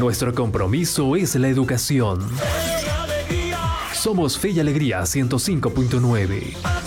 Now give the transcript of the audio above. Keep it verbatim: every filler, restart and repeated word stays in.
Nuestro compromiso es la educación. Somos Fe y Alegría ciento cinco punto nueve.